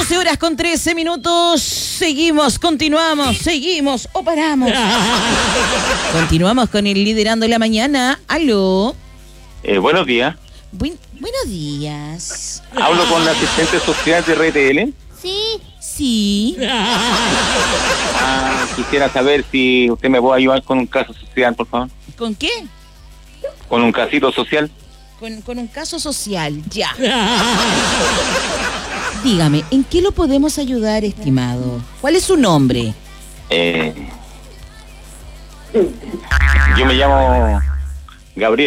12:13. Seguimos o paramos. Continuamos con el Liderando la Mañana. Aló. Buenos días. Buenos días. Hablo con la asistente social de RTL. Sí. Quisiera saber si usted me puede ayudar con un caso social, por favor. ¿Con qué? Con un casito social. Con un caso social, ya. Dígame, ¿en qué lo podemos ayudar, estimado? ¿Cuál es su nombre? Yo me llamo Gabriel.